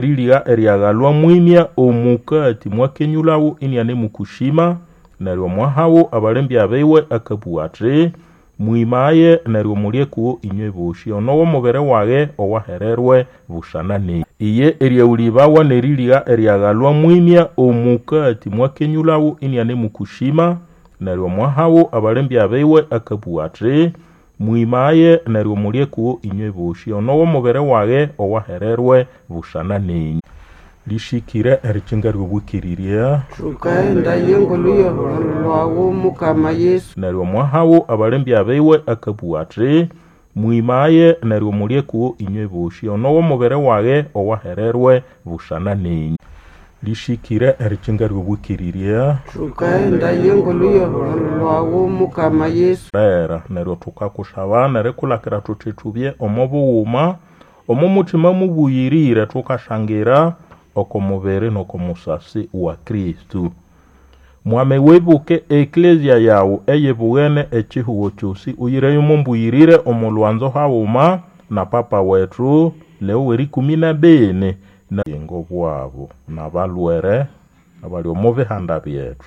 riliga eriagalwa mwimya omukati mwakenyulawo iniane mukushima naryo mwahawo abalembi abewe akabuatre mwimaye naryo muliekuwo inywe boshi onowo mubere wage owahererwe bushanane iye eriaulibawa neriliga eriagalwa mwimya omukati mwakenyulawo iniane mukushima naryo mwahawo abalembi abewe akabuatre mwimaye naryo muliekuwo inywe boshi onowo mubere wage owahererwe bushanane lishikire erichinga ryobukiriria tukaenda yengoluyo lwawo mukama Yesu naryo mwahawo abalembi abewe akabuatre mwimaye naryo muliekuwo inywe boshi onowo mubere wage owahererwe bushanane lishikire erichinga ryobukiriria tukaenda yengoluyo lwawo mukama Yesu rera naryo tukakushabana rekulakira tutetubye omobuwuma omumutima mubuyirire tukashangira okomubere nokomusasi wa Kristu mwame webuke eklesia yawo eyebuwene echihuwo chosi uyireyo mumbuyirire omulwanzo hawuma na papa wetu leo weri 14 na yengo bwabo nabalwere abali omubihanda byetu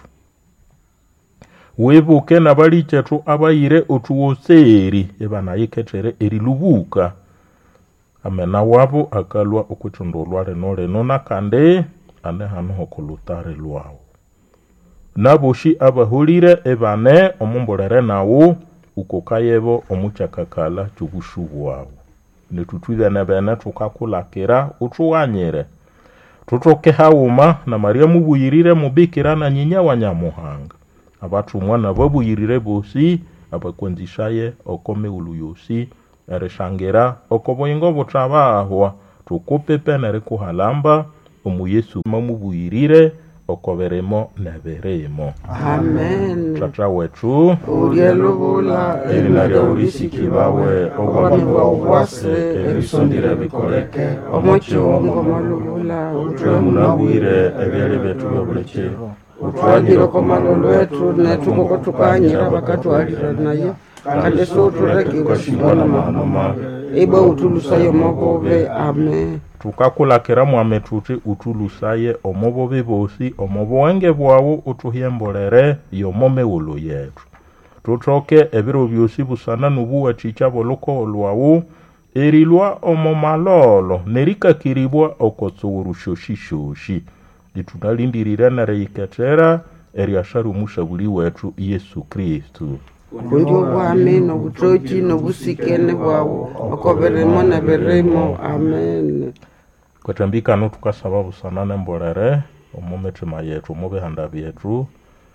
webuke nabali chetu abayire otuwoseri ebanayiketere erilubuka amena wabo akalwa okutundulwa reno nakande ane hano hokulutare lwawo naboshi abahulire ebane omumbolere nawo ukokayebo omuchakakala chubushubu wabo netutwigana bene tukakulakira utuwanyire tutoke hauma na Maria mubuyirire mubikira na nyinya wa Nyamuhanga abatumwa na babuyirire bosi abakwenzishaye okome uluyosi ereshangira okoboyingo butabahwa tukupepe nere kuhalamba omu Yesu mamubuyirire okoberemo neberemo amen tata wetu ulyelubula elinarya ulisikibawe obwamiwa ubwase erisondire bikoleke omochongo malubula utwe munabwire ebyali betu byobulekero utwagira komalolo wetu netukoko tukanyira bakatwalira naye kandi sotureke kashibona mahano iba utulusaye omobobe amen tukakulakira mwame tuti utulusaye omobobe bosi omobwenge bwawo utuhyembolere yomomewulo yetu tutoke ebiro byosi busana nubuwa chicha boluko olwawo erilwa omomalolo nerikakiribwa okotsurushoshishoshi litunalindirira nareiketera eriasharu mushabuli wetu Yesu Kristu kundio bwami nobutoki nobusikene bwawo okoberemo neberemo amen kwetambika no tukasaba busana nembolere omumetima yetu mubihanda byetu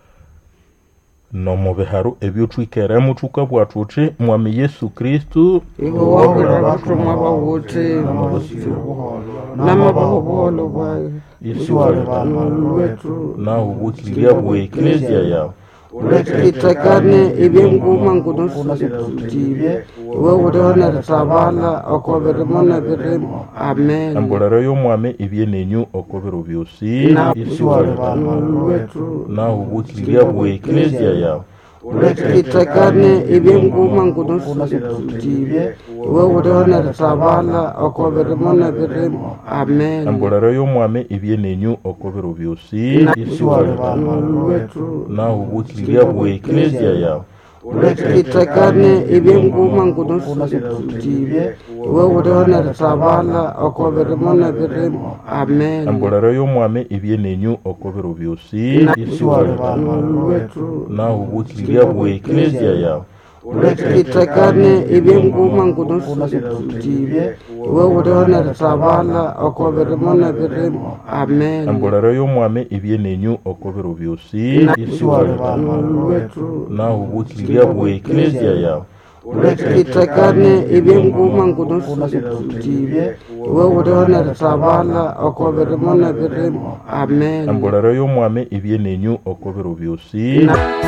no mubiharu ebyo twikeremu tukabwa tuti mwami Yesu Kristu ibo wabura batumwa bawuti namabahobolo bwayo Yesu wetu na ubukiria bwa eklesia yawe ulekitakane ibyenguma ngunosutibye wowe tabala okoberemo neberemo amen ambolero y'omwami ibyenenyu okobero byosi Yesu wetu na ubukiria bwa eklesia yawe ulekitakane ibyenguma ngunosutibye wowe tabala okoberemo neberemo amen ambolero y'omwami ibyenenyu okobero byosi Yesu wetu na ubukiria bwa eklesia yawe ulekitakane ibyenguma ngunosutibye wowe tabala okoberemo neberemo amen ambolero y'omwami ibyenenyu okobero byosi Yesu wetu na ubukiria bwa eklesia yawe ulekitakane ibyenguma ngunosutibye wowe tabala okoberemo neberemo amen ambolero y'omwami ibyenenyu okobero byosi Yesu wetu na ubukiria bwa eklesia yawe ulekitakane ibyenguma ngunosutibye wowe tabala okoberemo neberemo amen ambolero y'omwami ibyenenyu okobero byosi